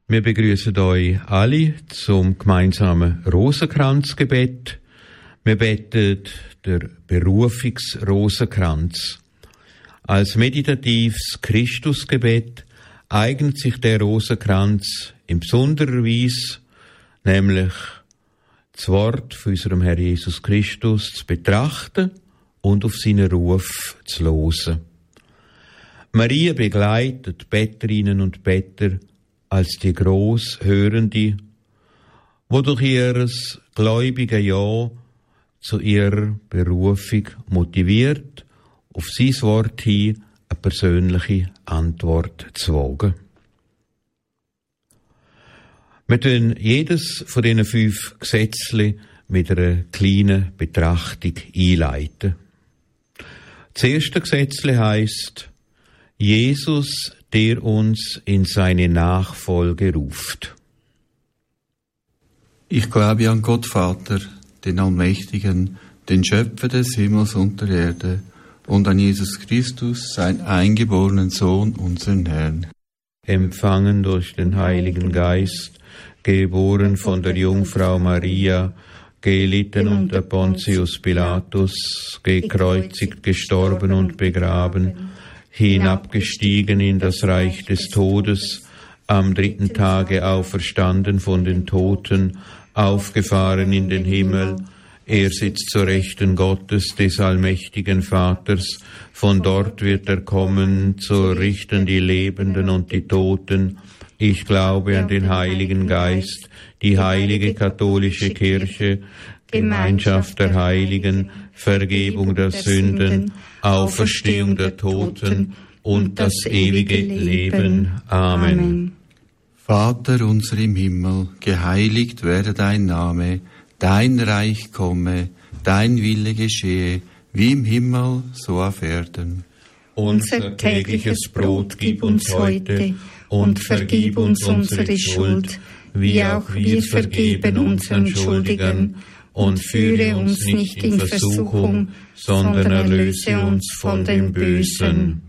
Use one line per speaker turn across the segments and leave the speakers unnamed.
Wir begrüßen euch alle zum gemeinsamen Rosenkranzgebet. Wir beten der Berufungsrosenkranz. Als meditatives Christusgebet eignet sich der Rosenkranz in besonderer Weise, nämlich das Wort von unserem Herr Jesus Christus zu betrachten und auf seinen Ruf zu hören. Maria begleitet Betterinnen und Better als die Grosshörende, wo durch ihr gläubige Ja zu ihrer Berufung motiviert, auf sein Wort hin eine persönliche Antwort zu wagen. Wir tun jedes von diesen 5 Gesetzchen mit einer kleinen Betrachtung einleiten. Das erste Gesetzchen heisst: Jesus, der uns in seine Nachfolge ruft.
Ich glaube an Gott Vater, den Allmächtigen, den Schöpfer des Himmels und der Erde, und an Jesus Christus, seinen eingeborenen Sohn, unseren Herrn.
Empfangen durch den Heiligen Geist, geboren von der Jungfrau Maria, gelitten unter Pontius Pilatus, gekreuzigt, gestorben und begraben, hinabgestiegen in das Reich des Todes, am 3. Tage auferstanden von den Toten, aufgefahren in den Himmel. Er sitzt zur Rechten Gottes, des allmächtigen Vaters. Von dort wird er kommen, zu richten die Lebenden und die Toten. Ich glaube an den Heiligen Geist, die heilige katholische Kirche, Gemeinschaft der Heiligen, Vergebung der Sünden, Auferstehung der Toten und das ewige Leben. Amen.
Vater unser im Himmel, geheiligt werde dein Name, dein Reich komme, dein Wille geschehe, wie im Himmel, so auf Erden.
Unser tägliches Brot gib uns heute und vergib uns unsere Schuld, wie auch wir vergeben unseren Schuldigern. Und führe uns nicht in Versuchung, sondern erlöse uns von dem Bösen.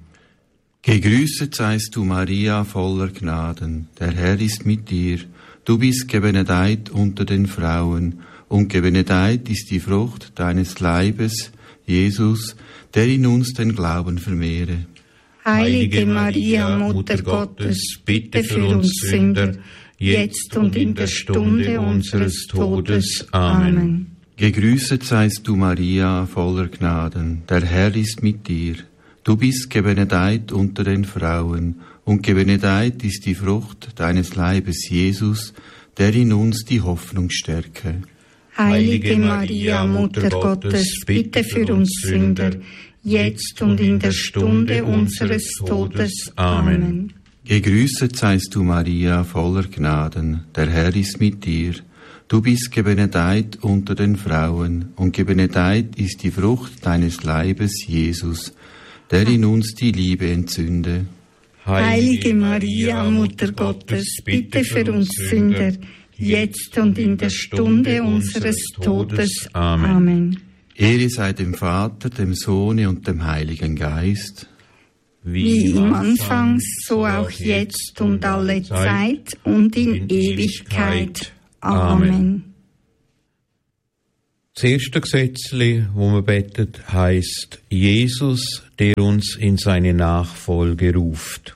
Gegrüßet seist du, Maria, voller Gnaden. Der Herr ist mit dir. Du bist gebenedeit unter den Frauen, und gebenedeit ist die Frucht deines Leibes, Jesus, der in uns den Glauben vermehre.
Heilige Maria, Mutter Gottes, bitte für uns Sünder, jetzt und in der Stunde unseres Todes. Amen.
Gegrüßet seist du, Maria, voller Gnaden. Der Herr ist mit dir. Du bist gebenedeit unter den Frauen, und gebenedeit ist die Frucht deines Leibes, Jesus, der in uns die Hoffnung stärke.
Heilige Maria, Mutter Gottes, bitte für uns Sünder, jetzt und in der Stunde unseres Todes. Amen.
Gegrüßet seist du, Maria, voller Gnaden. Der Herr ist mit dir. Du bist gebenedeit unter den Frauen, und gebenedeit ist die Frucht deines Leibes, Jesus, der in uns die Liebe entzünde.
Heilige Maria, Mutter Gottes, bitte für uns Sünder, jetzt und in der Stunde unseres Todes. Amen.
Ehre sei dem Vater, dem Sohne und dem Heiligen Geist,
wie im Anfang, so auch jetzt und alle Zeit und in Ewigkeit. Amen.
Das erste Gesetzli, wo man betet, heisst: Jesus, der uns in seine Nachfolge ruft.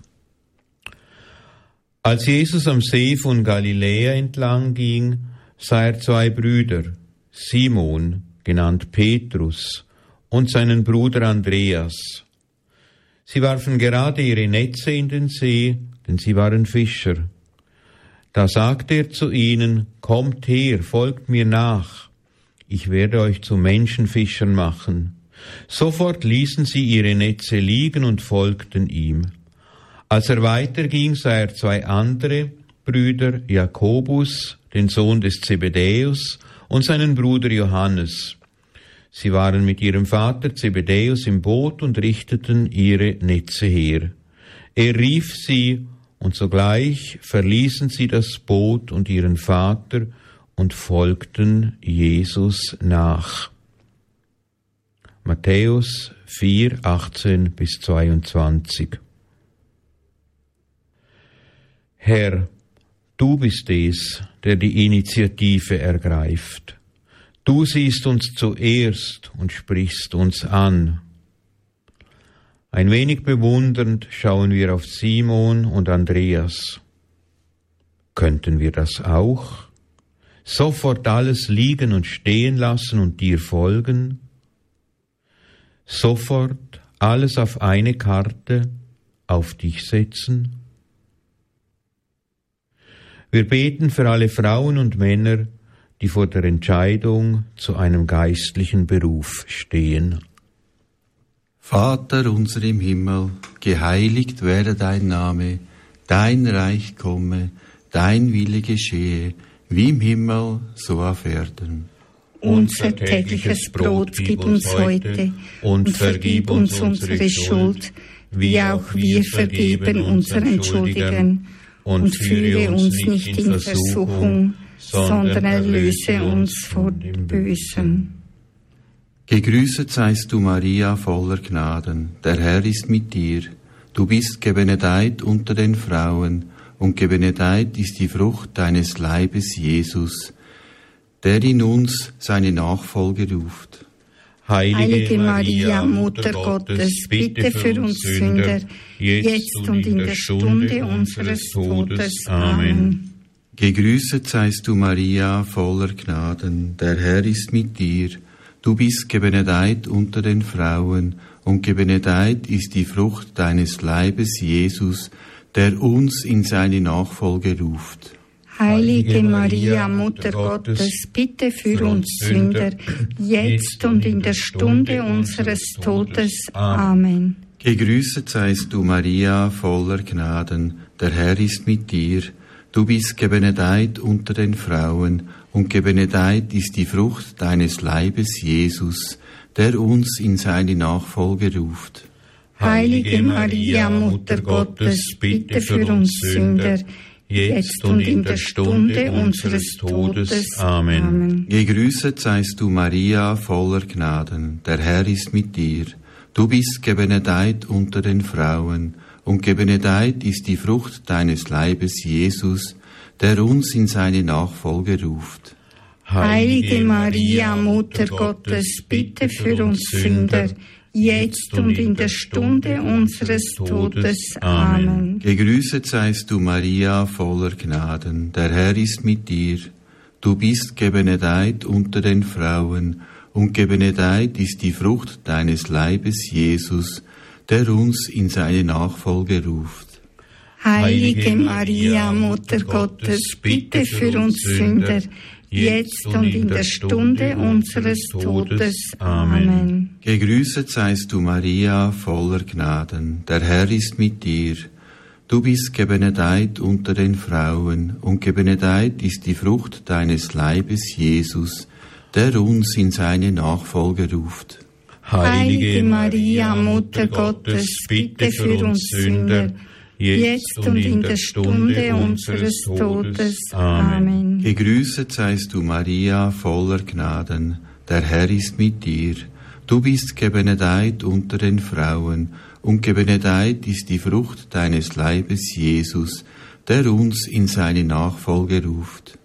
Als Jesus am See von Galiläa entlang ging, sah er 2 Brüder, Simon, genannt Petrus, und seinen Bruder Andreas. Sie warfen gerade ihre Netze in den See, denn sie waren Fischer. Da sagte er zu ihnen: Kommt her, folgt mir nach. Ich werde euch zu Menschenfischern machen. Sofort ließen sie ihre Netze liegen und folgten ihm. Als er weiterging, sah er 2 andere Brüder, Jakobus, den Sohn des Zebedäus, und seinen Bruder Johannes. Sie waren mit ihrem Vater Zebedäus im Boot und richteten ihre Netze her. Er rief sie, und sogleich verließen sie das Boot und ihren Vater und folgten Jesus nach. Matthäus 4, 18-22. Herr, Du bist es, der die Initiative ergreift. Du siehst uns zuerst und sprichst uns an. Ein wenig bewundernd schauen wir auf Simon und Andreas. Könnten wir das auch? Sofort alles liegen und stehen lassen und dir folgen? Sofort alles auf eine Karte, auf dich setzen? Wir beten für alle Frauen und Männer, die vor der Entscheidung zu einem geistlichen Beruf stehen.
Vater unser im Himmel, geheiligt werde dein Name, dein Reich komme, dein Wille geschehe, wie im Himmel, so auf Erden.
Unser tägliches Brot gib uns heute und vergib uns unsere Schuld, wie auch wir vergeben unseren Schuldigern. Und führe uns nicht in Versuchung, sondern erlöse uns vor dem Bösen.
Gegrüßet seist du, Maria, voller Gnaden, der Herr ist mit dir. Du bist gebenedeit unter den Frauen, und gebenedeit ist die Frucht deines Leibes, Jesus, der in uns seine Nachfolge ruft.
Heilige Maria, Mutter Gottes, bitte für uns Sünder, jetzt und in der Stunde unseres Todes. Amen.
Gegrüßet seist du, Maria, voller Gnaden, der Herr ist mit dir. Du bist gebenedeit unter den Frauen, und gebenedeit ist die Frucht deines Leibes, Jesus, der uns in seine Nachfolge ruft.
Heilige Maria, Mutter Gottes, bitte für uns Sünder, jetzt und in der Stunde unseres Todes. Amen.
Gegrüßet seist du, Maria, voller Gnaden, der Herr ist mit dir. Du bist gebenedeit unter den Frauen, und gebenedeit ist die Frucht deines Leibes, Jesus, der uns in seine Nachfolge ruft.
Heilige Maria, Mutter Gottes, bitte für uns Sünder, jetzt und in der Stunde unseres Todes. Amen.
Gegrüßet seist du, Maria, voller Gnaden, der Herr ist mit dir. Du bist gebenedeit unter den Frauen, und gebenedeit ist die Frucht deines Leibes, Jesus, der uns in seine Nachfolge ruft.
Heilige Maria, Mutter Gottes, bitte für uns Sünder, jetzt und in der Stunde unseres Todes. Amen.
Gegrüßet seist du, Maria, voller Gnaden, der Herr ist mit dir. Du bist gebenedeit unter den Frauen, und gebenedeit ist die Frucht deines Leibes, Jesus, der uns in seine Nachfolge ruft.
Heilige Maria, Mutter Gottes, bitte für uns Sünder, jetzt und in der Stunde unseres Todes. Amen.
Gegrüßet seist du, Maria, voller Gnaden, der Herr ist mit dir. Du bist gebenedeit unter den Frauen, und gebenedeit ist die Frucht deines Leibes, Jesus, der uns in seine Nachfolge ruft.
Heilige Maria, Mutter Gottes, bitte für uns Sünder, jetzt und in der Stunde unseres Todes. Amen.
Gegrüßet seist du, Maria, voller Gnaden, der Herr ist mit dir. Du bist gebenedeit unter den Frauen, und gebenedeit ist die Frucht deines Leibes, Jesus, der uns in seine Nachfolge ruft.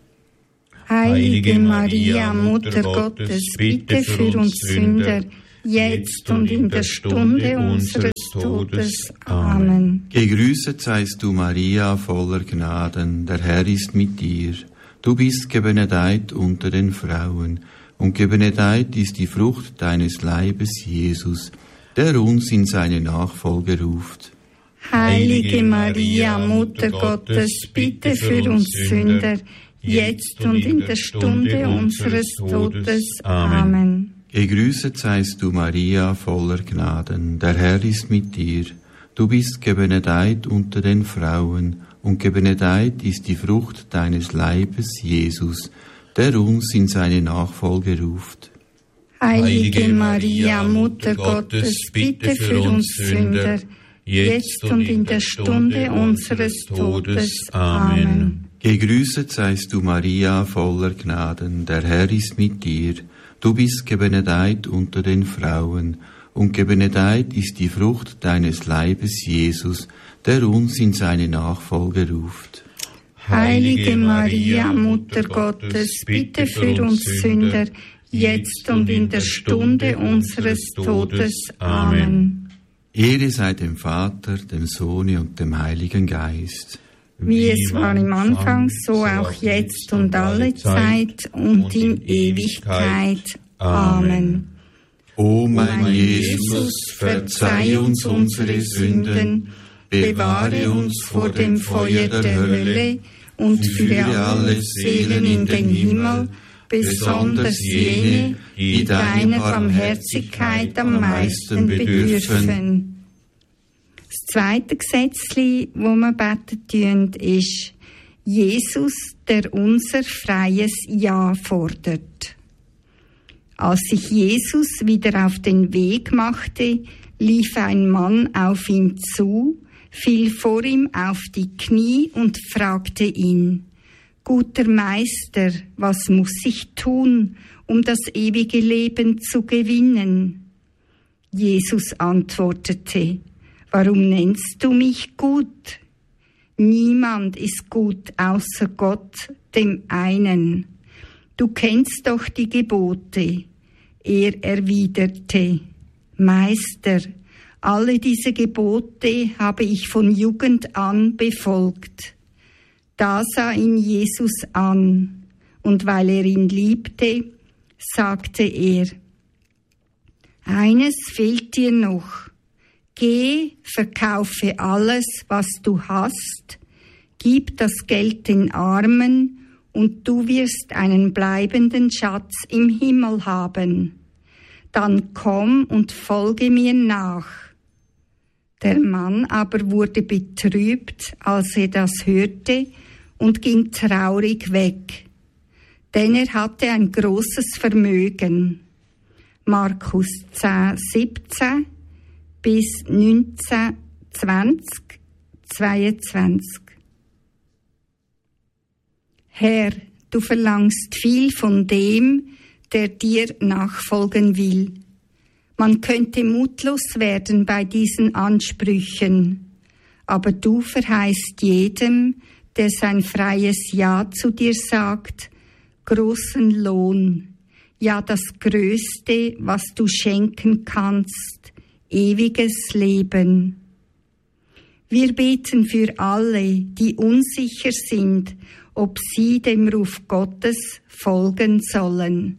Heilige Maria, Mutter Gottes, bitte für uns Sünder, jetzt und in der Stunde unseres Todes. Amen.
Gegrüßet seist du, Maria, voller Gnaden, der Herr ist mit dir. Du bist gebenedeit unter den Frauen, und gebenedeit ist die Frucht deines Leibes, Jesus, der uns in seine Nachfolge ruft.
Heilige Maria, Mutter Gottes, bitte für uns Sünder, jetzt und in der Stunde unseres Todes. Amen.
Gegrüßet seist du, Maria, voller Gnaden, der Herr ist mit dir. Du bist gebenedeit unter den Frauen, und gebenedeit ist die Frucht deines Leibes, Jesus, der uns in seine Nachfolge ruft.
Heilige Maria, Mutter Gottes, bitte für uns Sünder, jetzt und in der Stunde unseres Todes. Amen.
Gegrüßet seist du, Maria, voller Gnaden, der Herr ist mit dir. Du bist gebenedeit unter den Frauen, und gebenedeit ist die Frucht deines Leibes, Jesus, der uns in seine Nachfolge ruft.
Heilige Maria, Mutter Gottes, bitte für uns Sünder, jetzt und in der Stunde unseres Todes. Amen.
Ehre sei dem Vater, dem Sohne und dem Heiligen Geist.
Wie es war im Anfang, so auch jetzt und alle Zeit und in Ewigkeit. Amen.
O mein Jesus, verzeih uns unsere Sünden, bewahre uns vor dem Feuer der Hölle und führe alle Seelen in den Himmel, besonders jene, die deiner Barmherzigkeit am meisten bedürfen.
Das zweite Gesetzli, wo wir beten tun, ist Jesus, der unser freies Ja fordert. Als sich Jesus wieder auf den Weg machte, lief ein Mann auf ihn zu, fiel vor ihm auf die Knie und fragte ihn: Guter Meister, was muss ich tun, um das ewige Leben zu gewinnen? Jesus antwortete: Warum nennst du mich gut? Niemand ist gut außer Gott, dem einen. Du kennst doch die Gebote. Er erwiderte: Meister, alle diese Gebote habe ich von Jugend an befolgt. Da sah ihn Jesus an, und weil er ihn liebte, sagte er: Eines fehlt dir noch. Geh, verkaufe alles, was du hast, gib das Geld den Armen, und du wirst einen bleibenden Schatz im Himmel haben. Dann komm und folge mir nach. Der Mann aber wurde betrübt, als er das hörte, und ging traurig weg, denn er hatte ein großes Vermögen. Markus 10, 17 bis 19, 20, 22. Herr, du verlangst viel von dem, der dir nachfolgen will. Man könnte mutlos werden bei diesen Ansprüchen, aber du verheißt jedem, der sein freies Ja zu dir sagt, großen Lohn, ja das Größte, was du schenken kannst, ewiges Leben. Wir beten für alle, die unsicher sind, ob sie dem Ruf Gottes folgen sollen.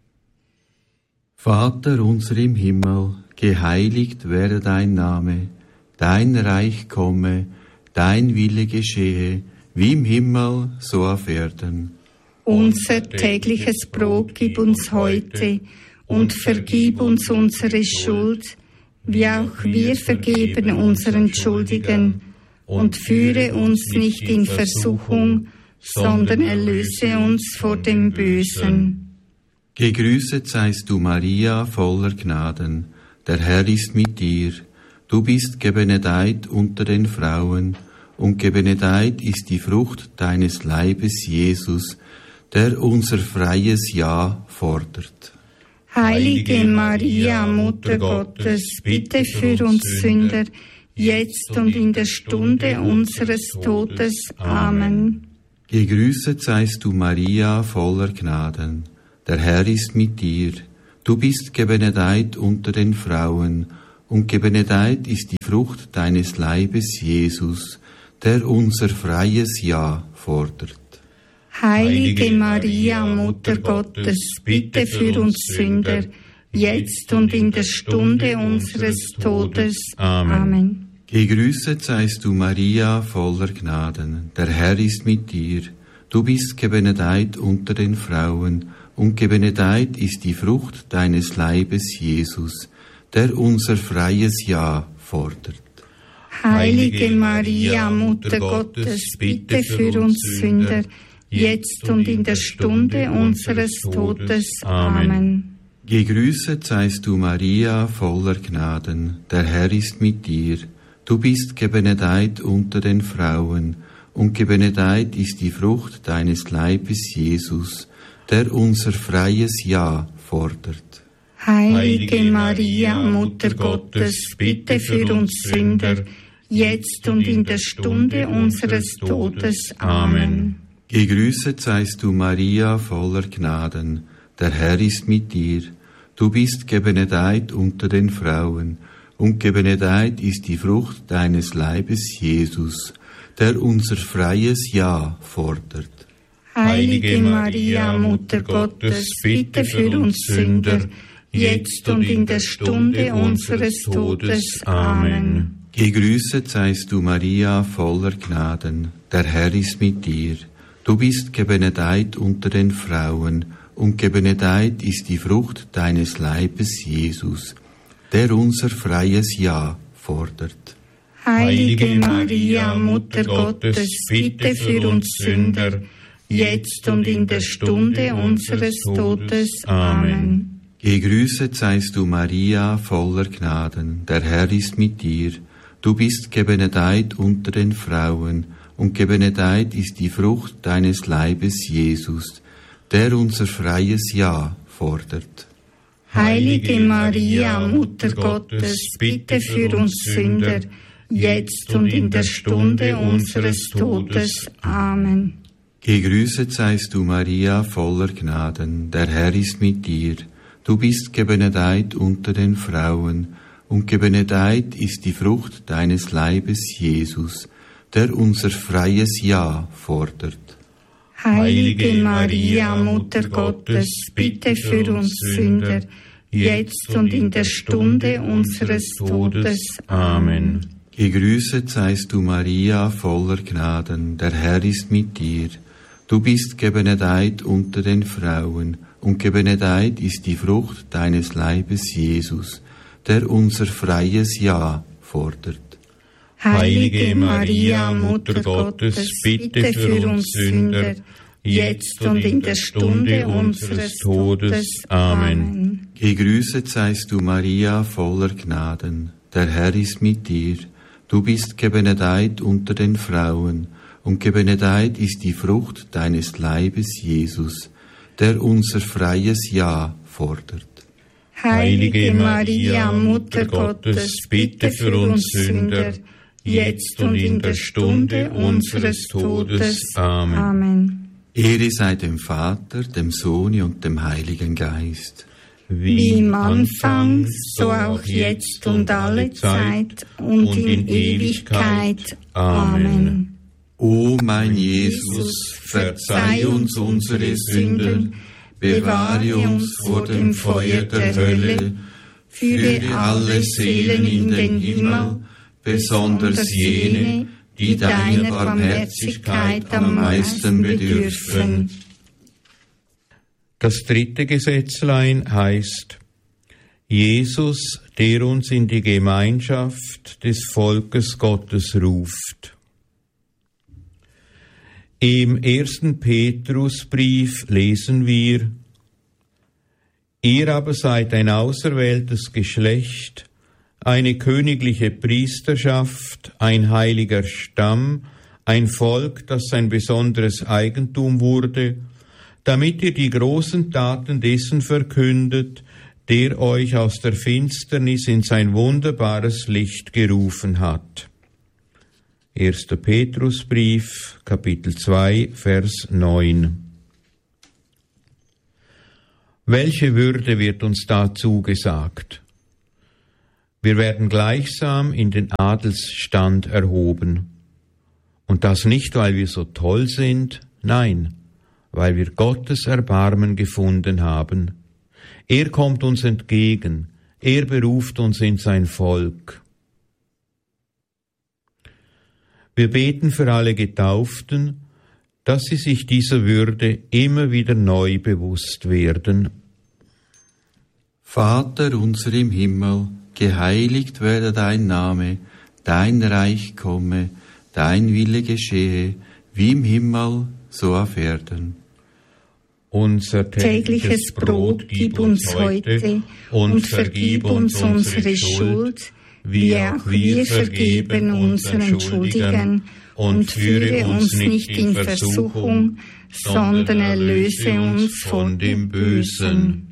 Vater unser im Himmel, geheiligt werde dein Name, dein Reich komme, dein Wille geschehe, wie im Himmel, so auf Erden.
Unser tägliches Brot gib uns heute und vergib uns unsere Schuld, wie auch wir vergeben unseren Schuldigen, und führe uns nicht in Versuchung, sondern erlöse uns vor dem Bösen.
Gegrüßet seist du, Maria, voller Gnaden. Der Herr ist mit dir. Du bist gebenedeit unter den Frauen, und gebenedeit ist die Frucht deines Leibes, Jesus, der unser freies Ja fordert.
Heilige Maria, Mutter Gottes, bitte für uns Sünder, jetzt und in der Stunde unseres Todes. Amen.
Gegrüßet seist du, Maria, voller Gnaden. Der Herr ist mit dir. Du bist gebenedeit unter den Frauen, und gebenedeit ist die Frucht deines Leibes, Jesus, der unser freies Ja fordert.
Heilige Maria, Mutter Gottes, bitte für uns Sünder, jetzt und in der Stunde unseres Todes. Amen.
Gegrüßet seist du, Maria, voller Gnaden. Der Herr ist mit dir. Du bist gebenedeit unter den Frauen, und gebenedeit ist die Frucht deines Leibes, Jesus, der unser freies Ja fordert.
Heilige Maria, Mutter Gottes, bitte für uns Sünder, jetzt und in der Stunde unseres Todes. Amen.
Gegrüßet seist du, Maria, voller Gnaden. Der Herr ist mit dir. Du bist gebenedeit unter den Frauen, und gebenedeit ist die Frucht deines Leibes, Jesus, der unser freies Ja fordert.
Heilige Maria, Mutter Gottes, bitte für uns Sünder, jetzt und in der Stunde unseres Todes. Amen.
Gegrüßet seist du, Maria, voller Gnaden. Der Herr ist mit dir. Du bist gebenedeit unter den Frauen, und gebenedeit ist die Frucht deines Leibes, Jesus, der unser freies Ja fordert.
Heilige Maria, Mutter Gottes, bitte für uns Sünder, jetzt und in der Stunde unseres Todes. Amen.
Gegrüßet seist du, Maria, voller Gnaden. Der Herr ist mit dir. Du bist gebenedeit unter den Frauen, und gebenedeit ist die Frucht deines Leibes, Jesus, der unser freies Ja fordert.
Heilige Maria, Mutter Gottes, bitte für uns Sünder, jetzt und in der Stunde unseres Todes. Amen.
Gegrüßet seist du, Maria, voller Gnaden. Der Herr ist mit dir. Du bist gebenedeit unter den Frauen, und gebenedeit ist die Frucht deines Leibes, Jesus, der unser freies Ja fordert.
Heilige Maria, Mutter Gottes, bitte für uns Sünder, jetzt und in der Stunde unseres Todes. Amen.
Gegrüßet seist du, Maria, voller Gnaden. Der Herr ist mit dir. Du bist gebenedeit unter den Frauen, und gebenedeit ist die Frucht deines Leibes, Jesus, der unser freies Ja fordert.
Heilige Maria, Mutter Gottes, bitte für uns Sünder, jetzt und in der Stunde unseres Todes. Amen.
Gegrüßet seist du, Maria, voller Gnaden. Der Herr ist mit dir. Du bist gebenedeit unter den Frauen, und gebenedeit ist die Frucht deines Leibes, Jesus, der unser freies Ja fordert.
Heilige Maria, Mutter Gottes, bitte für uns Sünder, jetzt und in der Stunde unseres Todes. Amen.
Gegrüßet seist du, Maria, voller Gnaden. Der Herr ist mit dir. Du bist gebenedeit unter den Frauen, und gebenedeit ist die Frucht deines Leibes, Jesus, der unser freies Ja fordert.
Heilige Maria, Mutter Gottes, bitte für uns Sünder, jetzt und in der Stunde unseres Todes. Amen.
Ehre sei dem Vater, dem Sohn und dem Heiligen Geist.
Wie im Anfang, so auch jetzt und alle Zeit und in Ewigkeit. Amen.
O mein Jesus, verzeih uns unsere Sünden, bewahre uns vor dem Feuer der Hölle, führe alle Seelen in den Himmel, besonders jene, die deiner Barmherzigkeit am meisten bedürfen.
Das dritte Gesetzlein heißt: Jesus, der uns in die Gemeinschaft des Volkes Gottes ruft. Im 1. Petrusbrief lesen wir: Ihr aber seid ein auserwähltes Geschlecht, eine königliche Priesterschaft, ein heiliger Stamm, ein Volk, das sein besonderes Eigentum wurde, damit ihr die großen Taten dessen verkündet, der euch aus der Finsternis in sein wunderbares Licht gerufen hat. 1. Petrusbrief, Kapitel 2, Vers 9. Welche Würde wird uns da zugesagt? Wir werden gleichsam in den Adelsstand erhoben. Und das nicht, weil wir so toll sind, nein, weil wir Gottes Erbarmen gefunden haben. Er kommt uns entgegen, er beruft uns in sein Volk. Wir beten für alle Getauften, dass sie sich dieser Würde immer wieder neu bewusst werden.
Vater unser im Himmel, geheiligt werde dein Name, dein Reich komme, dein Wille geschehe, wie im Himmel, so auf Erden.
Unser tägliches Brot gib uns heute und vergib uns unsere Schuld, wie auch wir vergeben unseren Schuldigern, und führe uns nicht in Versuchung, sondern erlöse uns von dem Bösen.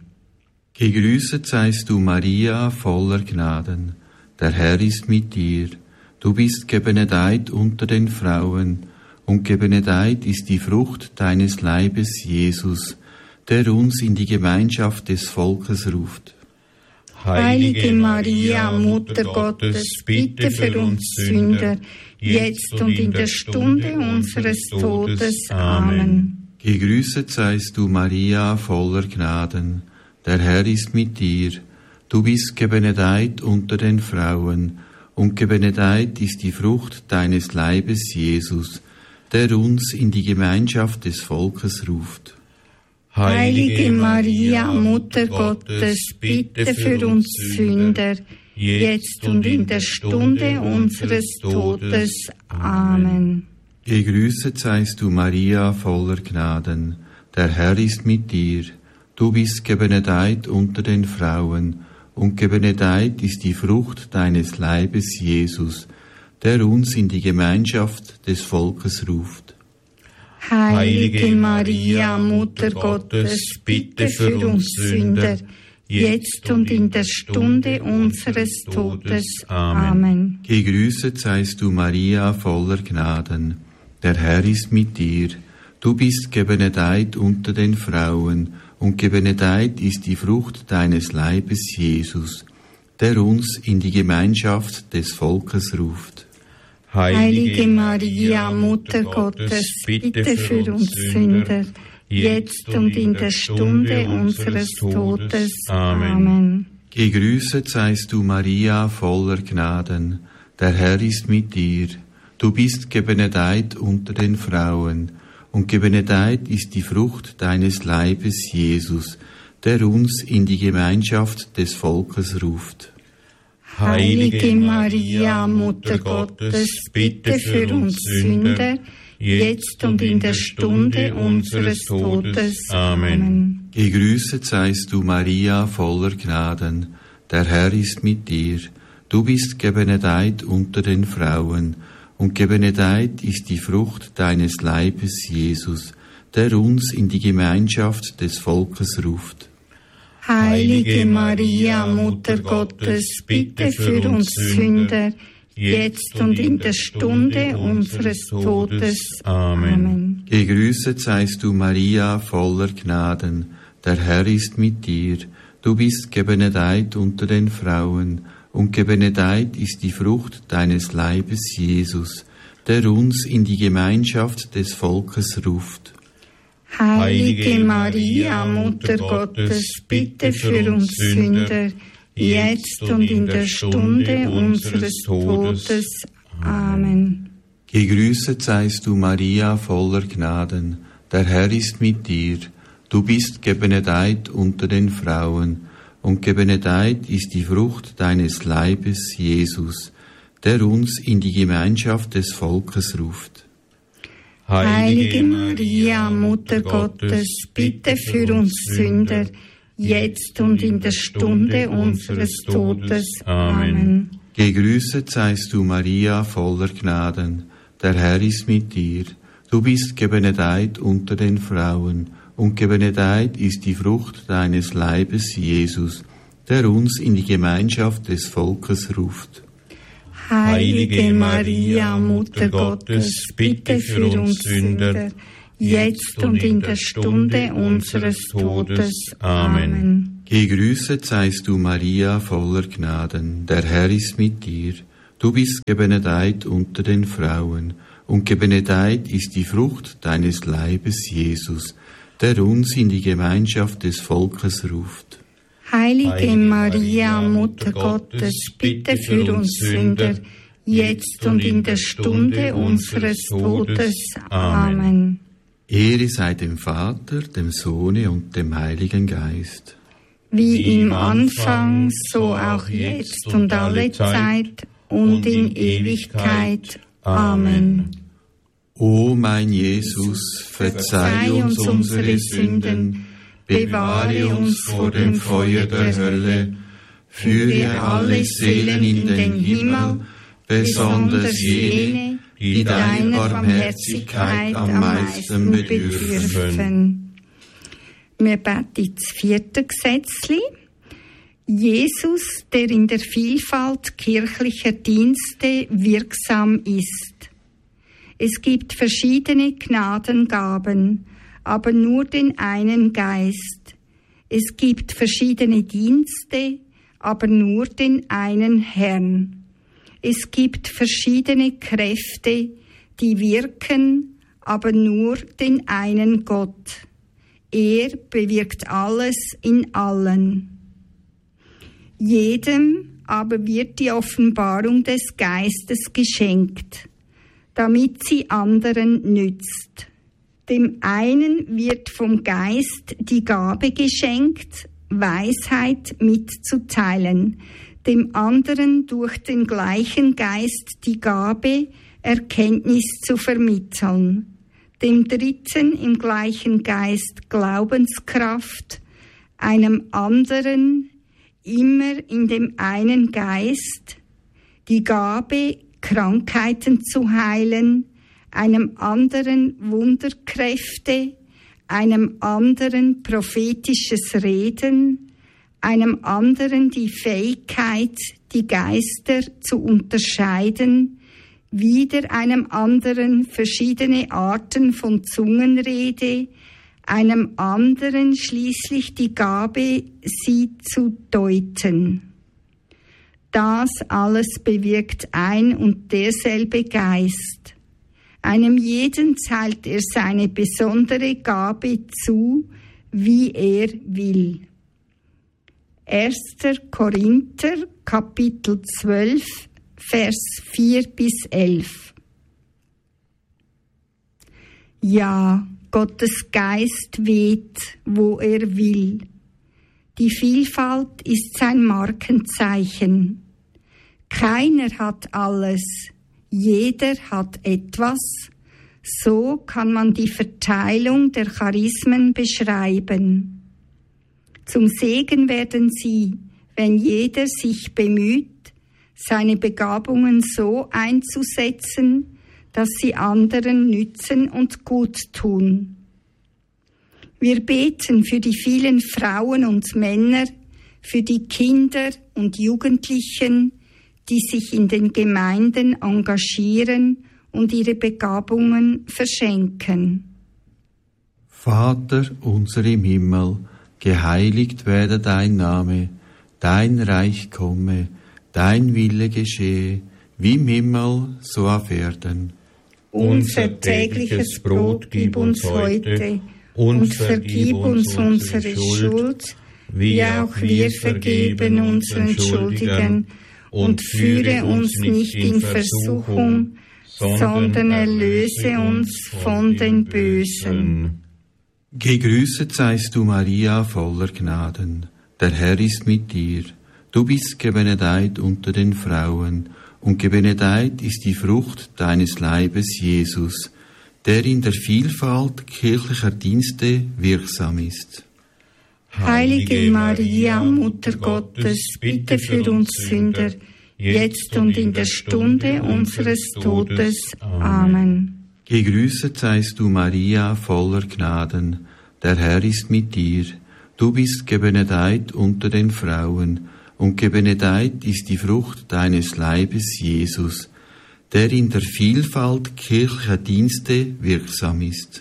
Gegrüßet seist du, Maria, voller Gnaden. Der Herr ist mit dir. Du bist gebenedeit unter den Frauen, und gebenedeit ist die Frucht deines Leibes, Jesus, der uns in die Gemeinschaft des Volkes ruft.
Heilige Maria, Mutter Gottes, bitte für uns Sünder, jetzt und in der Stunde unseres Todes. Amen.
Gegrüßet seist du, Maria, voller Gnaden. Der Herr ist mit dir. Du bist gebenedeit unter den Frauen, und gebenedeit ist die Frucht deines Leibes, Jesus, der uns in die Gemeinschaft des Volkes ruft.
Heilige Maria, Mutter Gottes, bitte für uns Sünder, jetzt und in der Stunde unseres Todes. Amen.
Gegrüßet seist du, Maria, voller Gnaden. Der Herr ist mit dir. Du bist gebenedeit unter den Frauen, und gebenedeit ist die Frucht deines Leibes, Jesus, der uns in die Gemeinschaft des Volkes ruft.
Heilige Maria, Mutter Gottes, bitte für uns Sünder, jetzt und in der Stunde unseres Todes. Amen.
Gegrüßet seist du, Maria, voller Gnaden. Der Herr ist mit dir. Du bist gebenedeit unter den Frauen, und gebenedeit ist die Frucht deines Leibes, Jesus, der uns in die Gemeinschaft des Volkes ruft.
Heilige Maria, Mutter Gottes, bitte für uns Sünder, jetzt und in der Stunde unseres Todes. Amen.
Gegrüßet seist du, Maria, voller Gnaden. Der Herr ist mit dir. Du bist gebenedeit unter den Frauen, und gebenedeit ist die Frucht deines Leibes, Jesus, der uns in die Gemeinschaft des Volkes ruft.
Heilige Maria, Mutter Gottes, bitte für uns Sünder, jetzt und in der Stunde unseres Todes. Amen.
Gegrüßet seist du, Maria, voller Gnaden. Der Herr ist mit dir. Du bist gebenedeit unter den Frauen, und gebenedeit ist die Frucht deines Leibes, Jesus, der uns in die Gemeinschaft des Volkes ruft.
Heilige Maria, Mutter Gottes, bitte für uns Sünder, jetzt und in der Stunde unseres Todes. Amen.
Gegrüßet seist du, Maria, voller Gnaden. Der Herr ist mit dir. Du bist gebenedeit unter den Frauen, und gebenedeit ist die Frucht deines Leibes, Jesus, der uns in die Gemeinschaft des Volkes ruft.
Heilige Maria, Mutter Gottes, bitte für uns Sünder, jetzt und in der Stunde unseres Todes. Amen.
Gegrüßet seist du, Maria, voller Gnaden. Der Herr ist mit dir. Du bist gebenedeit unter den Frauen, und gebenedeit ist die Frucht deines Leibes, Jesus, der uns in die Gemeinschaft des Volkes ruft.
Heilige Maria, Mutter Gottes, bitte für uns Sünder, jetzt und in der Stunde unseres Todes. Amen.
Gegrüßet seist du, Maria, voller Gnaden. Der Herr ist mit dir. Du bist gebenedeit unter den Frauen, und gebenedeit ist die Frucht deines Leibes, Jesus, der uns in die Gemeinschaft des Volkes ruft.
Heilige Maria, Mutter Gottes, bitte für uns Sünder, jetzt und in der Stunde unseres Todes. Amen.
Gegrüßet seist du, Maria, voller Gnaden. Der Herr ist mit dir. Du bist gebenedeit unter den Frauen, und gebenedeit ist die Frucht deines Leibes, Jesus, der uns in die Gemeinschaft des Volkes ruft.
Heilige Maria, Mutter Gottes, bitte für uns Sünder, jetzt und in der Stunde unseres Todes. Amen.
Ehre sei dem Vater, dem Sohne und dem Heiligen Geist.
Wie im Anfang, so auch jetzt und alle Zeit und in Ewigkeit. Amen.
O mein Jesus, verzeih uns unsere Sünden, bewahre uns vor dem Feuer der Hölle, führe alle Seelen in den Himmel, besonders jene, die deiner Barmherzigkeit am meisten bedürfen.
Wir beten das 4. Gesetzli. Jesus, der in der Vielfalt kirchlicher Dienste wirksam ist. Es gibt verschiedene Gnadengaben, aber nur den einen Geist. Es gibt verschiedene Dienste, aber nur den einen Herrn. Es gibt verschiedene Kräfte, die wirken, aber nur den einen Gott. Er bewirkt alles in allen. Jedem aber wird die Offenbarung des Geistes geschenkt, damit sie anderen nützt. Dem einen wird vom Geist die Gabe geschenkt, Weisheit mitzuteilen, dem anderen durch den gleichen Geist die Gabe, Erkenntnis zu vermitteln, dem dritten im gleichen Geist Glaubenskraft, einem anderen immer in dem einen Geist die Gabe, Krankheiten zu heilen, einem anderen Wunderkräfte, einem anderen prophetisches Reden, einem anderen die Fähigkeit, die Geister zu unterscheiden, wieder einem anderen verschiedene Arten von Zungenrede, einem anderen schließlich die Gabe, sie zu deuten. Das alles bewirkt ein und derselbe Geist. Einem jeden teilt er seine besondere Gabe zu, wie er will. 1. Korinther, Kapitel 12, Vers 4-11. Ja, Gottes Geist weht, wo er will. Die Vielfalt ist sein Markenzeichen. Keiner hat alles, jeder hat etwas. So kann man die Verteilung der Charismen beschreiben. Zum Segen werden sie, wenn jeder sich bemüht, seine Begabungen so einzusetzen, dass sie anderen nützen und gut tun. Wir beten für die vielen Frauen und Männer, für die Kinder und Jugendlichen, die sich in den Gemeinden engagieren und ihre Begabungen verschenken.
Vater unser im Himmel, geheiligt werde dein Name, dein Reich komme, dein Wille geschehe, wie im Himmel, so auf Erden.
Unser tägliches Brot gib uns heute und vergib uns unsere Schuld, wie auch wir vergeben unseren Schuldigern, und führe uns nicht in Versuchung, sondern erlöse uns von den Bösen.
Gegrüßet seist du, Maria, voller Gnaden. Der Herr ist mit dir. Du bist gebenedeit unter den Frauen, und gebenedeit ist die Frucht deines Leibes, Jesus, der in der Vielfalt kirchlicher Dienste wirksam ist.
Heilige Maria, Mutter Gottes, bitte für uns Sünder, jetzt und in der Stunde unseres Todes. Amen.
Gegrüßet seist du, Maria, voller Gnaden. Der Herr ist mit dir. Du bist gebenedeit unter den Frauen, und gebenedeit ist die Frucht deines Leibes, Jesus, der in der Vielfalt kirchlicher Dienste wirksam ist.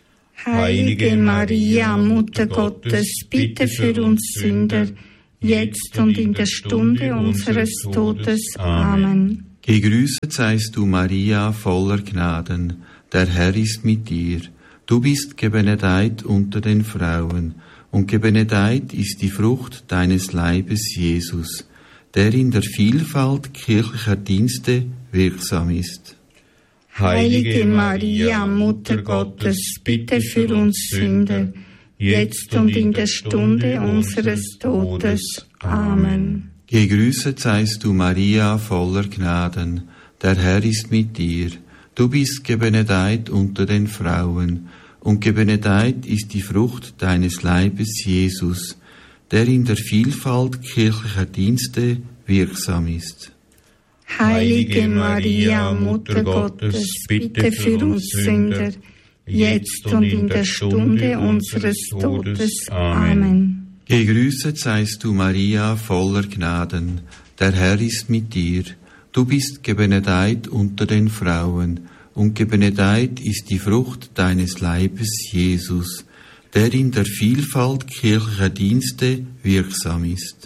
Heilige Maria, Mutter Gottes, bitte für uns Sünder, jetzt und in der Stunde unseres Todes. Amen.
Gegrüßet seist du, Maria, voller Gnaden. Der Herr ist mit dir. Du bist gebenedeit unter den Frauen, und gebenedeit ist die Frucht deines Leibes, Jesus, der in der Vielfalt kirchlicher Dienste wirksam ist.
Heilige Maria, Mutter Gottes, bitte für uns Sünder, jetzt und in der Stunde unseres Todes. Amen.
Gegrüßet seist du, Maria, voller Gnaden. Der Herr ist mit dir. Du bist gebenedeit unter den Frauen, und gebenedeit ist die Frucht deines Leibes, Jesus, der in der Vielfalt kirchlicher Dienste wirksam ist.
Heilige Maria, Mutter Gottes, bitte für uns Sünder, jetzt und in der Stunde unseres Todes. Amen.
Gegrüßet seist du, Maria, voller Gnaden, der Herr ist mit dir. Du bist gebenedeit unter den Frauen, und gebenedeit ist die Frucht deines Leibes, Jesus, der in der Vielfalt kirchlicher Dienste wirksam ist.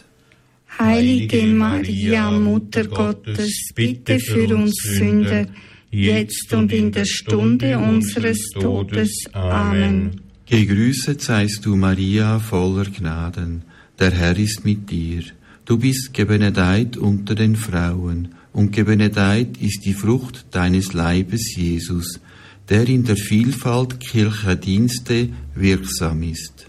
Heilige Maria, Mutter Gottes, bitte für uns Sünder, jetzt und in der Stunde unseres Todes. Amen.
Gegrüßet seist du, Maria, voller Gnaden, der Herr ist mit dir. Du bist gebenedeit unter den Frauen, und gebenedeit ist die Frucht deines Leibes, Jesus, der in der Vielfalt kirchlicher Dienste wirksam ist.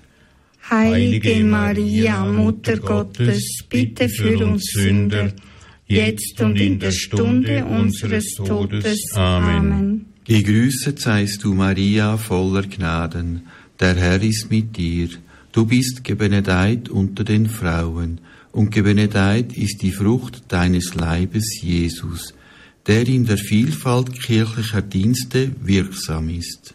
Heilige Maria, Mutter Gottes, bitte für uns Sünder, jetzt und in der Stunde unseres Todes. Amen.
Gegrüßet seist du, Maria, voller Gnaden, der Herr ist mit dir. Du bist gebenedeit unter den Frauen, und gebenedeit ist die Frucht deines Leibes, Jesus, der in der Vielfalt kirchlicher Dienste wirksam ist.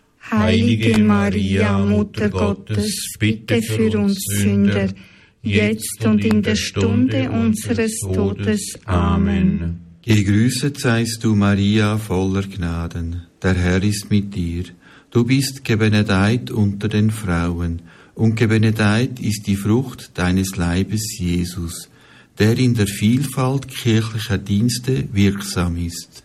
Heilige Maria, Mutter Gottes, bitte für uns Sünder, jetzt und in der Stunde unseres Todes. Amen.
Gegrüßet seist du, Maria, voller Gnaden, der Herr ist mit dir. Du bist gebenedeit unter den Frauen, und gebenedeit ist die Frucht deines Leibes, Jesus, der in der Vielfalt kirchlicher Dienste wirksam ist.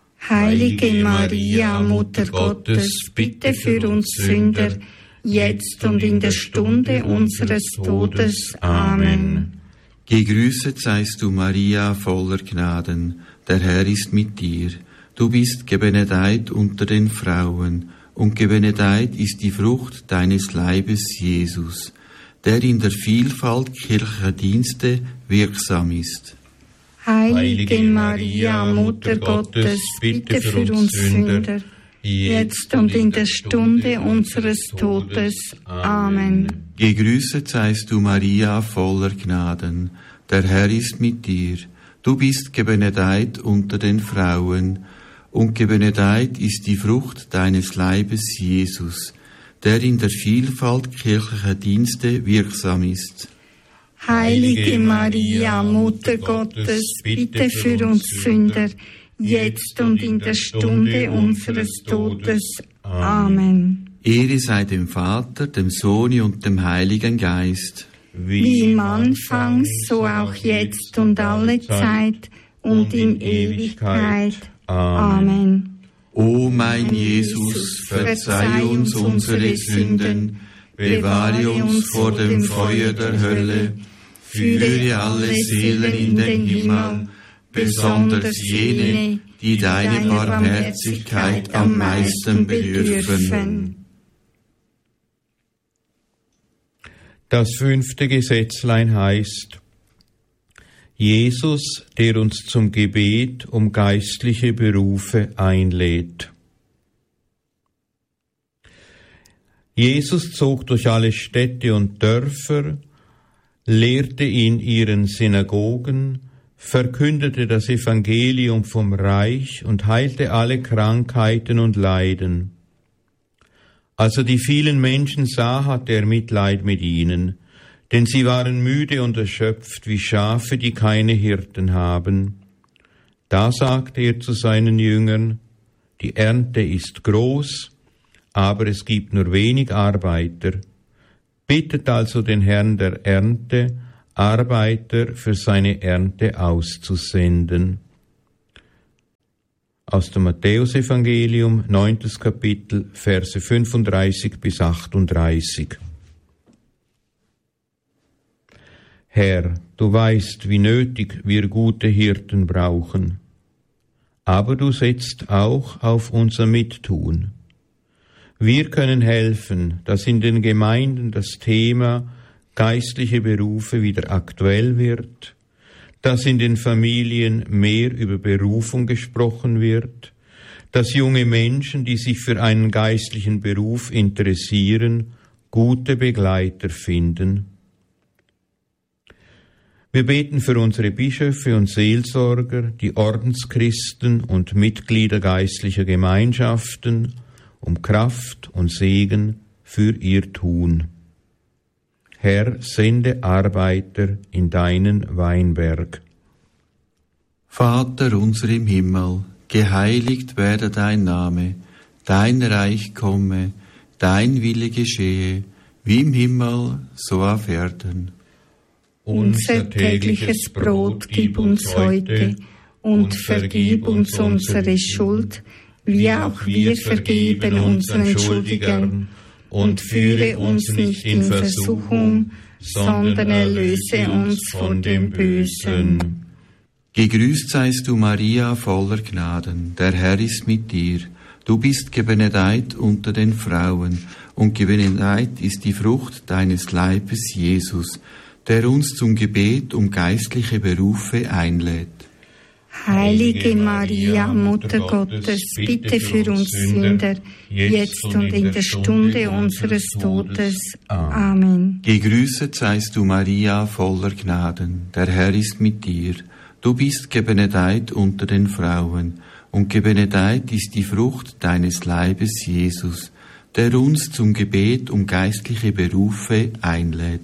Heilige Maria, Mutter Gottes, bitte für uns Sünder, jetzt und in der Stunde unseres Todes. Amen.
Gegrüßet seist du, Maria, voller Gnaden, der Herr ist mit dir. Du bist gebenedeit unter den Frauen, und gebenedeit ist die Frucht deines Leibes, Jesus, der in der Vielfalt kirchlicher Dienste wirksam ist.
Heilige Maria, Mutter Gottes, bitte für uns Sünder, jetzt und in der Stunde unseres Todes. Amen.
Gegrüßet seist du, Maria, voller Gnaden, der Herr ist mit dir. Du bist gebenedeit unter den Frauen, und gebenedeit ist die Frucht deines Leibes, Jesus, der in der Vielfalt kirchlicher Dienste wirksam ist.
Heilige Maria, Mutter Gottes, bitte für uns Sünder, jetzt und in der Stunde unseres Todes. Amen.
Ehre sei dem Vater, dem Sohn und dem Heiligen Geist.
Wie im Anfang, so auch jetzt und alle Zeit und in Ewigkeit. Amen.
O mein Jesus, verzeih uns unsere Sünden, bewahre uns vor dem Feuer der Hölle, führe alle Seelen in den Himmel, besonders jene, die deine Barmherzigkeit am meisten bedürfen.
Das 5. Gesetzlein heißt: Jesus, der uns zum Gebet um geistliche Berufe einlädt. Jesus zog durch alle Städte und Dörfer, lehrte in ihren Synagogen, verkündete das Evangelium vom Reich und heilte alle Krankheiten und Leiden. Als er die vielen Menschen sah, hatte er Mitleid mit ihnen, denn sie waren müde und erschöpft wie Schafe, die keine Hirten haben. Da sagte er zu seinen Jüngern: Die Ernte ist groß, aber es gibt nur wenig Arbeiter. Bittet also den Herrn der Ernte, Arbeiter für seine Ernte auszusenden. Aus dem Matthäusevangelium, 9. Kapitel, Verse 35 bis 38. Herr, du weißt, wie nötig wir gute Hirten brauchen, aber du setzt auch auf unser Mittun. Wir können helfen, dass in den Gemeinden das Thema geistliche Berufe wieder aktuell wird, dass in den Familien mehr über Berufung gesprochen wird, dass junge Menschen, die sich für einen geistlichen Beruf interessieren, gute Begleiter finden. Wir beten für unsere Bischöfe und Seelsorger, die Ordenschristen und Mitglieder geistlicher Gemeinschaften um Kraft und Segen für ihr Tun. Herr, sende Arbeiter in deinen Weinberg.
Vater unser im Himmel, geheiligt werde dein Name, dein Reich komme, dein Wille geschehe, wie im Himmel, so auf Erden.
Unser tägliches Brot gib uns heute und vergib uns unsere Schuld, wie auch wir vergeben unseren Schuldigern. Und führe uns nicht in Versuchung, sondern erlöse uns von dem Bösen.
Gegrüßt seist du, Maria, voller Gnaden, der Herr ist mit dir. Du bist gebenedeit unter den Frauen, und gebenedeit ist die Frucht deines Leibes, Jesus, der uns zum Gebet um geistliche Berufe einlädt.
Heilige Maria, Mutter Gottes, bitte für uns Sünder, jetzt und in der Stunde unseres Todes. Amen.
Gegrüßet seist du, Maria, voller Gnaden, der Herr ist mit dir. Du bist gebenedeit unter den Frauen, und gebenedeit ist die Frucht deines Leibes, Jesus, der uns zum Gebet um geistliche Berufe einlädt.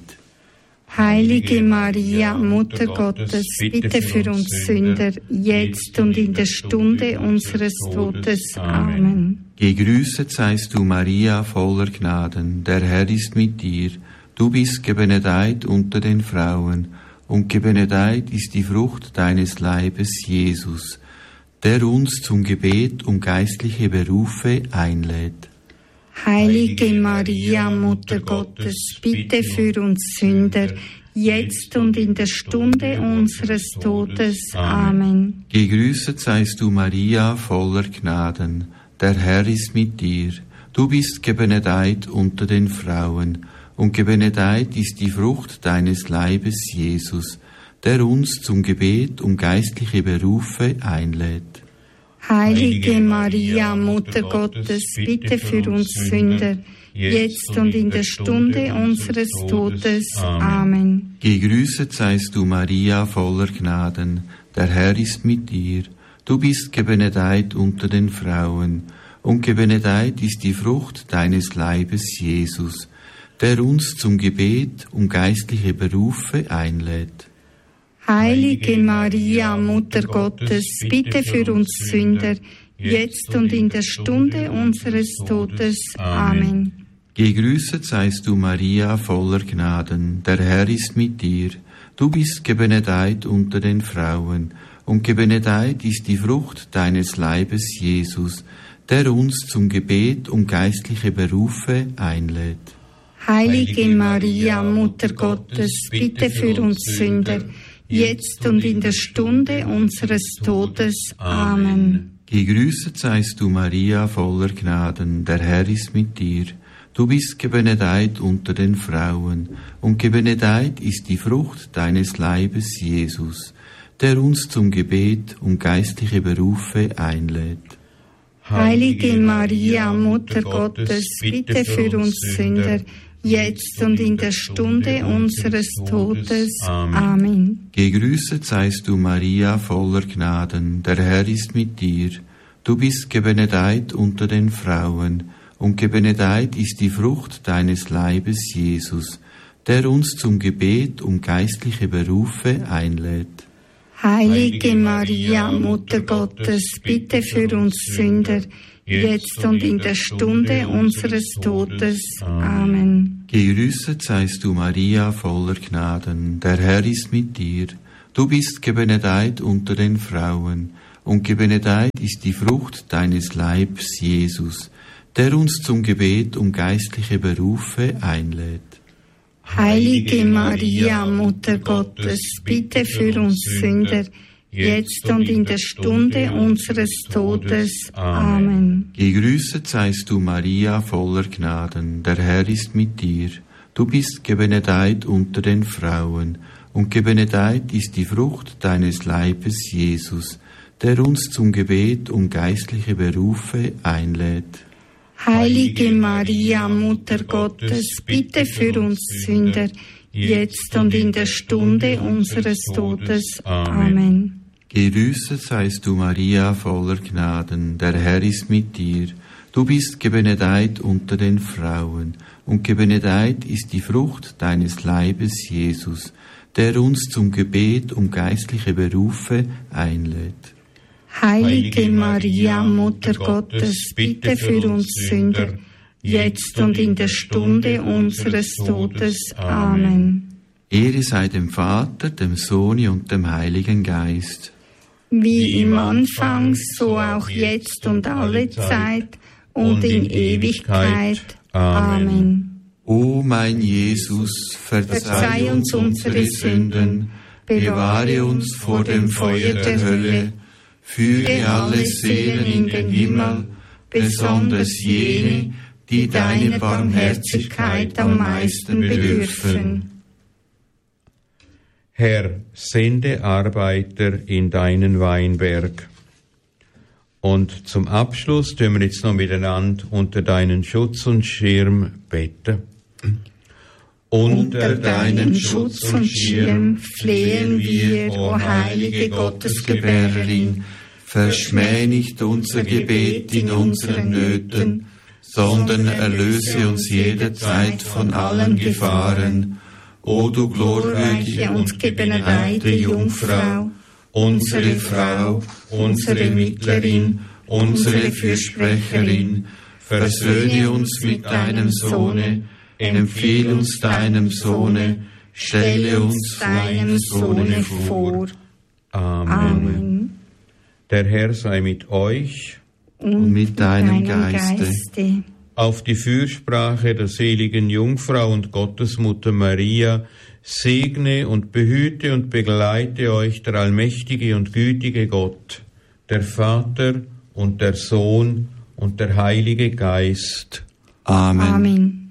Heilige Maria, Mutter Gottes, bitte für uns Sünder, jetzt und in der Stunde unseres Todes. Amen.
Gegrüßet seist du, Maria, voller Gnaden, der Herr ist mit dir. Du bist gebenedeit unter den Frauen, und gebenedeit ist die Frucht deines Leibes, Jesus, der uns zum Gebet um geistliche Berufe einlädt.
Heilige Maria, Mutter Gottes, bitte für uns Sünder, jetzt und in der Stunde unseres Todes. Amen.
Gegrüßet seist du, Maria, voller Gnaden, der Herr ist mit dir. Du bist gebenedeit unter den Frauen, und gebenedeit ist die Frucht deines Leibes, Jesus, der uns zum Gebet um geistliche Berufe einlädt.
Heilige Maria, Mutter Gottes, bitte für uns Sünder, jetzt und in der Stunde unseres Todes. Amen.
Gegrüßet seist du, Maria, voller Gnaden, der Herr ist mit dir. Du bist gebenedeit unter den Frauen, und gebenedeit ist die Frucht deines Leibes, Jesus, der uns zum Gebet um geistliche Berufe einlädt.
Heilige Maria, Mutter Gottes, bitte für uns Sünder, jetzt und in der Stunde unseres Todes. Amen.
Gegrüßet seist du, Maria, voller Gnaden, der Herr ist mit dir. Du bist gebenedeit unter den Frauen, und gebenedeit ist die Frucht deines Leibes, Jesus, der uns zum Gebet um geistliche Berufe einlädt.
Heilige Maria, Mutter Gottes, bitte für uns Sünder, jetzt und in der Stunde unseres Todes. Amen.
Gegrüßet seist du, Maria, voller Gnaden, der Herr ist mit dir. Du bist gebenedeit unter den Frauen, und gebenedeit ist die Frucht deines Leibes, Jesus, der uns zum Gebet um geistliche Berufe einlädt.
Heilige Maria, Mutter Gottes, bitte für uns Sünder, jetzt und in der Stunde unseres Todes. Amen.
Gegrüßet seist du, Maria, voller Gnaden, der Herr ist mit dir. Du bist gebenedeit unter den Frauen, und gebenedeit ist die Frucht deines Leibes, Jesus, der uns zum Gebet um geistliche Berufe einlädt.
Heilige Maria, Mutter Gottes, bitte für uns Sünder, jetzt und in der Stunde unseres Todes. Amen.
Gegrüßet seist du, Maria, voller Gnaden, der Herr ist mit dir. Du bist gebenedeit unter den Frauen, und gebenedeit ist die Frucht deines Leibes, Jesus, der uns zum Gebet um geistliche Berufe einlädt.
Heilige Maria, Mutter Gottes, bitte für uns Sünder, jetzt und in der Stunde unseres Todes. Amen.
Gegrüßet seist du, Maria, voller Gnaden, der Herr ist mit dir. Du bist gebenedeit unter den Frauen, und gebenedeit ist die Frucht deines Leibes, Jesus, der uns zum Gebet um geistliche Berufe einlädt.
Heilige Maria, Mutter Gottes, bitte für uns Sünder, jetzt und in der Stunde unseres Todes. Amen.
Gegrüßet seist du, Maria, voller Gnaden, der Herr ist mit dir. Du bist gebenedeit unter den Frauen, und gebenedeit ist die Frucht deines Leibes, Jesus, der uns zum Gebet um geistliche Berufe einlädt.
Heilige Maria, Mutter Gottes, bitte für uns Sünder, jetzt und in der Stunde unseres Todes. Amen.
Ehre sei dem Vater, dem Sohn und dem Heiligen Geist.
Wie im Anfang, so auch jetzt und alle Zeit und in Ewigkeit. Amen.
O mein Jesus, verzeih uns unsere Sünden, bewahre uns vor dem Feuer der Hölle, führe alle Seelen in den Himmel, besonders jene, die deiner Barmherzigkeit am meisten bedürfen.
Herr, sende Arbeiter in deinen Weinberg. Und zum Abschluss tun wir jetzt noch miteinander unter deinen Schutz und Schirm beten.
Unter deinen Schutz und Schirm flehen wir, o heilige Gottesgebärerin, verschmäh nicht unser Gebet in unseren Nöten, sondern erlöse uns jederzeit von allen Gefahren. O du glorreiche und gebenedeite Jungfrau, unsere Frau, unsere Mittlerin, unsere Fürsprecherin, versöhne uns mit deinem Sohne, empfehle uns deinem Sohne, stelle uns deinem Sohne vor. Amen.
Der Herr sei mit euch
und mit deinem Geiste.
Auf die Fürsprache der seligen Jungfrau und Gottesmutter Maria segne und behüte und begleite euch der allmächtige und gütige Gott, der Vater und der Sohn und der Heilige Geist.
Amen.
Amen.